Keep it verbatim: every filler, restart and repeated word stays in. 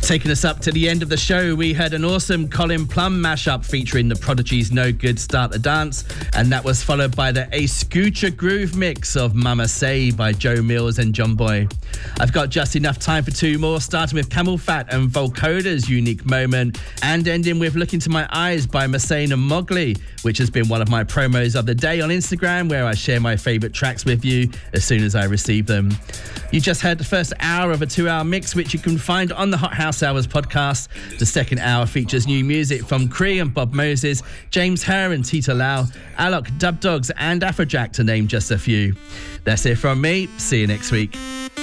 Taking us up to the end of the show, we heard an awesome Colin Plum mashup featuring the Prodigy's No Good Start the Dance, and that was followed by the A Scoocher Groove mix of Mama Say by Joe Mills and John Boy. I've got just enough time for two more, starting with Camel Fat and Volcoda's Unique Moment, and ending with Look Into My Eyes by Massane and Mowgli, which has been one of my promos of the day on Instagram, where I share my favourite tracks with you as soon as I receive them. You just heard the first hour of a two-hour mix, which you can find on the Hot House Hours podcast. The second hour features new music from Cree and Bob Moses, James Herr and Tita Lau, Alok, Dub Dogs and Afrojack, to name just a few. That's it from me. See you next week.